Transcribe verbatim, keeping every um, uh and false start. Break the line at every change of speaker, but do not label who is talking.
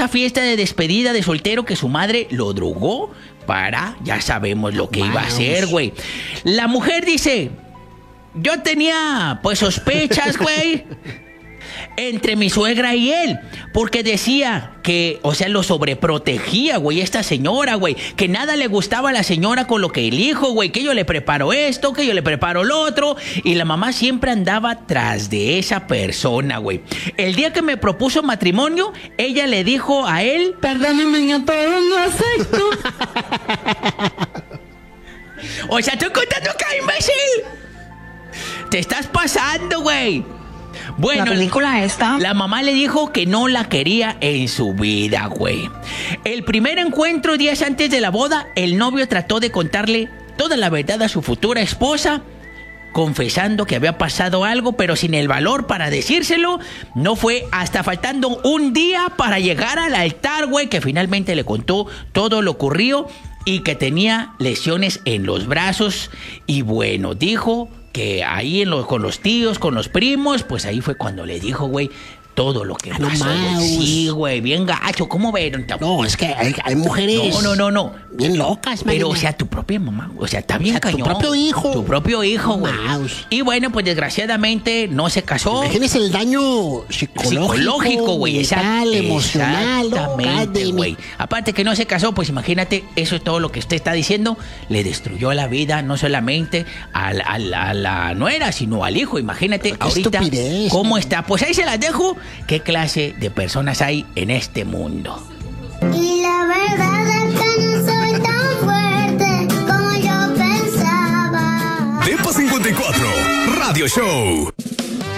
esa fiesta de despedida de soltero que su madre lo drogó para, ya sabemos lo que iba a hacer, güey. La mujer dice, yo tenía, pues, sospechas, güey, entre mi suegra y él, porque decía que, o sea, lo sobreprotegía, güey, esta señora, güey, que nada le gustaba a la señora con lo que el hijo, güey, que yo le preparo esto, que yo le preparo lo otro, y la mamá siempre andaba tras de esa persona, güey. El día que me propuso matrimonio, ella le dijo a él, perdóname, yo todo no acepto. O sea, estoy contando acá, imbécil. Te estás pasando, güey. Bueno,
la película esta,
la mamá le dijo que no la quería en su vida, güey. El primer encuentro, días antes de la boda, el novio trató de contarle toda la verdad a su futura esposa, confesando que había pasado algo, pero sin el valor para decírselo. No fue hasta faltando un día para llegar al altar, güey, que finalmente le contó todo lo ocurrido y que tenía lesiones en los brazos. Y bueno, dijo que ahí en lo, con los tíos, con los primos, pues ahí fue cuando le dijo, güey, todo lo que
no
pasó, güey. Sí, güey, bien gacho. ¿Cómo vieron?
No, es que hay, hay mujeres...
No, no, no, no.
Bien locas,
pero,
man.
o sea, tu propia mamá, o sea, está bien, o sea, cañón.
Tu propio hijo.
Tu propio hijo, güey.
Mouse.
Y bueno, pues desgraciadamente no se casó.
Imagínese el daño psicológico.
Psicológico, güey.
Mental, emocional.
Exactamente, güey. Aparte que no se casó, pues imagínate, eso es todo lo que usted está diciendo. Le destruyó la vida, no solamente a la, a la, a la nuera, sino al hijo. Imagínate ahorita estupidez, cómo está. Pues ahí se las dejo. ¿Qué clase de personas hay en este mundo?
Y la verdad es que no soy tan fuerte como yo pensaba.
Depa cincuenta y cuatro Radio Show.